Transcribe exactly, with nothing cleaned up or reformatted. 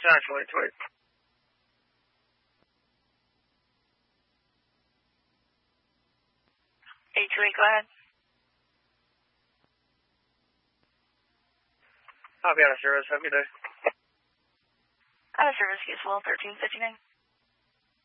Naturally, tweet. eight two eight, go ahead. Copy out of service. Have a good day. Out of service, useful thirteen fifty-nine.